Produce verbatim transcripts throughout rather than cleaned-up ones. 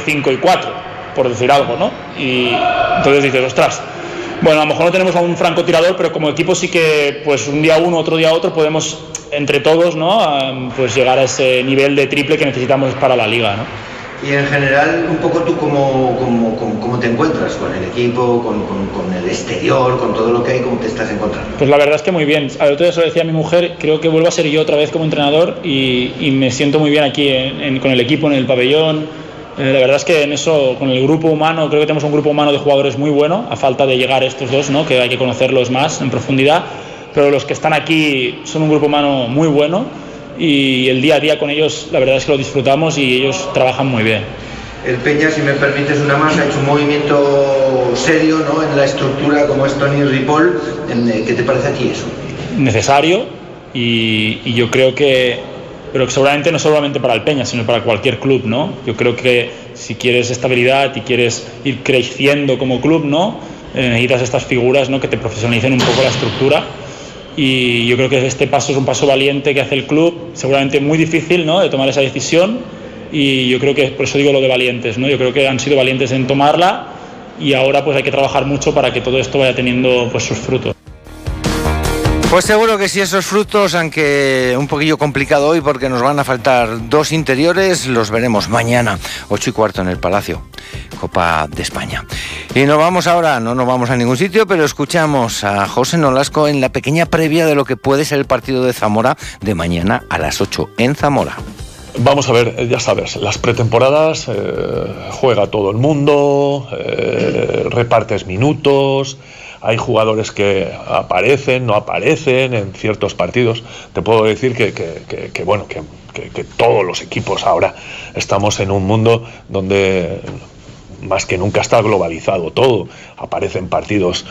cinco y cuatro, por decir algo, ¿no? Y entonces dices, ostras, bueno, a lo mejor no tenemos a un francotirador, pero como equipo sí que, pues un día uno, otro día otro, podemos entre todos, ¿no? Pues llegar a ese nivel de triple que necesitamos para la liga, ¿no? Y en general, un poco tú cómo, cómo, cómo, cómo te encuentras con el equipo, con, con, con el exterior, con todo lo que hay, ¿cómo te estás encontrando? Pues la verdad es que muy bien. Al otro día se lo decía a mi mujer, creo que vuelvo a ser yo otra vez como entrenador y, y me siento muy bien aquí en, en, con el equipo, en el pabellón. Eh, la verdad es que en eso, con el grupo humano, creo que tenemos un grupo humano de jugadores muy bueno, a falta de llegar estos dos, ¿no? Que hay que conocerlos más en profundidad, pero los que están aquí son un grupo humano muy bueno. Y el día a día con ellos la verdad es que lo disfrutamos y ellos trabajan muy bien. El Peña, si me permites una más, ha hecho un movimiento serio, ¿no?, en la estructura como es Toni Ripoll. ¿Qué te parece a ti eso? Necesario y, y yo creo que, pero que seguramente no solamente para el Peña, sino para cualquier club, ¿no? Yo creo que si quieres estabilidad y quieres ir creciendo como club, ¿no?, eh, necesitas estas figuras, ¿no?, que te profesionalicen un poco la estructura. Y yo creo que este paso es un paso valiente que hace el club, seguramente muy difícil, ¿no?, de tomar esa decisión, y yo creo que por eso digo lo de valientes, ¿no? Yo creo que han sido valientes en tomarla y ahora pues hay que trabajar mucho para que todo esto vaya teniendo pues sus frutos. Pues seguro que sí, esos frutos, aunque un poquillo complicado hoy porque nos van a faltar dos interiores, los veremos mañana, ocho y cuarto en el Palacio, Copa de España. Y nos vamos ahora, no nos vamos a ningún sitio, pero escuchamos a José Nolasco en la pequeña previa de lo que puede ser el partido de Zamora de mañana a las ocho en Zamora. Vamos a ver, ya sabes, las pretemporadas, eh, juega todo el mundo, eh, repartes minutos, hay jugadores que aparecen, no aparecen en ciertos partidos. Te puedo decir que, que, que, que bueno, que, que, que todos los equipos ahora estamos en un mundo donde más que nunca está globalizado todo, aparecen partidos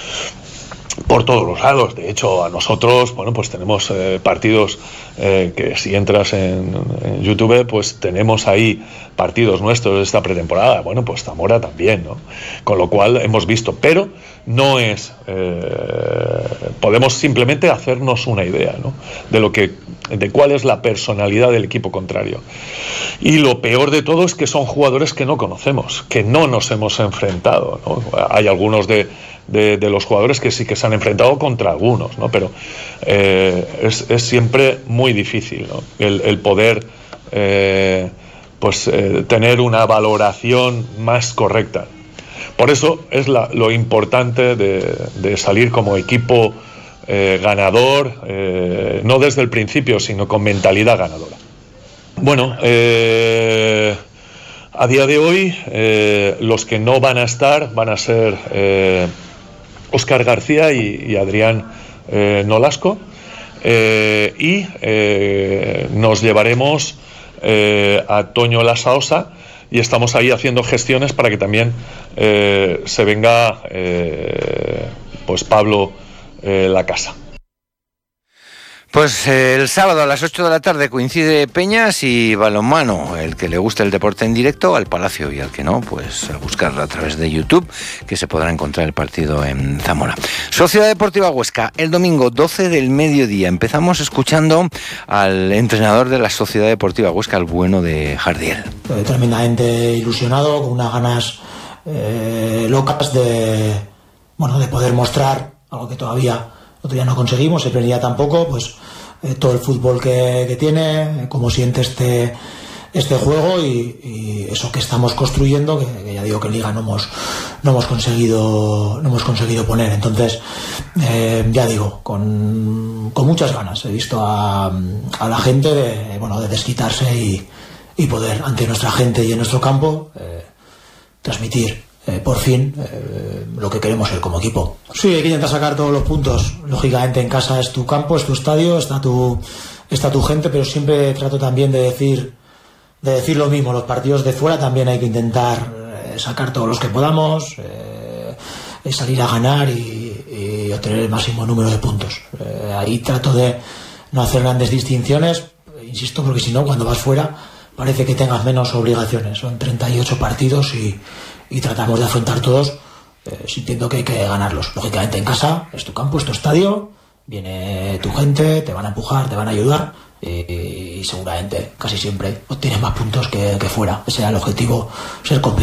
por todos los lados. De hecho, a nosotros, bueno, pues tenemos eh, partidos eh, que si entras en, en YouTube, pues tenemos ahí partidos nuestros de esta pretemporada. Bueno, pues Zamora también, ¿no? Con lo cual hemos visto, pero no es, eh, podemos simplemente hacernos una idea, ¿no?, de lo que, de cuál es la personalidad del equipo contrario. Y lo peor de todo es que son jugadores que no conocemos, que no nos hemos enfrentado, ¿no? Hay algunos de De, de los jugadores que sí que se han enfrentado contra algunos, ¿no? Pero eh, es, es siempre muy difícil, ¿no?, el, el poder eh, pues eh, tener una valoración más correcta. Por eso es la, lo importante de, de salir como equipo eh, ganador, eh, no desde el principio, sino con mentalidad ganadora. Bueno, eh, a día de hoy eh, los que no van a estar van a ser eh, Óscar García y, y Adrián eh, Nolasco, eh, y eh, nos llevaremos eh, a Toño Lasaosa y estamos ahí haciendo gestiones para que también eh, se venga eh, pues Pablo eh, Lacasa. Pues eh, el sábado a las ocho de la tarde coincide Peñas y balonmano. El que le guste el deporte en directo al Palacio y al que no, pues a buscarlo a través de YouTube, que se podrá encontrar el partido en Zamora. Sociedad Deportiva Huesca, el domingo doce del mediodía. Empezamos escuchando al entrenador de la Sociedad Deportiva Huesca, el bueno de Jardiel. Estoy tremendamente ilusionado, con unas ganas eh, locas de, bueno, de poder mostrar algo que todavía Todavía no conseguimos, el Peña tampoco, pues eh, todo el fútbol que, que tiene, cómo siente este este juego y, y eso que estamos construyendo, que, que ya digo que en Liga no hemos no hemos conseguido no hemos conseguido poner. Entonces, eh, ya digo, con, con muchas ganas. He visto a, a la gente de, bueno, de desquitarse y, y poder ante nuestra gente y en nuestro campo eh, transmitir Eh, por fin eh, lo que queremos ser como equipo. Sí, hay que intentar sacar todos los puntos. Lógicamente en casa es tu campo, es tu estadio, está tu está tu gente, pero siempre trato también de decir de decir lo mismo. Los partidos de fuera también hay que intentar eh, sacar todos los que podamos, eh, salir a ganar y, y obtener el máximo número de puntos. Eh, ahí trato de no hacer grandes distinciones, insisto, porque si no, cuando vas fuera parece que tengas menos obligaciones. Son treinta y ocho partidos y y tratamos de afrontar todos eh, sintiendo que hay que ganarlos. Lógicamente en casa es tu campo, es tu estadio, viene tu gente, te van a empujar, te van a ayudar y, y seguramente casi siempre obtienes más puntos que, que fuera. Ese era el objetivo, ser competitivo.